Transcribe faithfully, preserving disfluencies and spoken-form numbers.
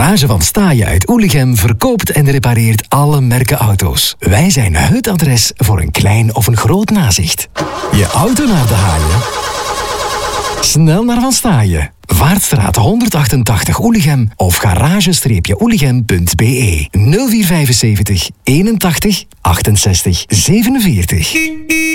Garage van Staaien uit Oelichem verkoopt en repareert alle merken auto's. Wij zijn het adres voor een klein of een groot nazicht. Je auto naar de haaien? Snel naar Van Staaien. Vaartstraat honderdachtentachtig Oelichem of garage-oelichem punt b e nul vier vijfenzeventig eenentachtig achtenzestig zevenenveertig.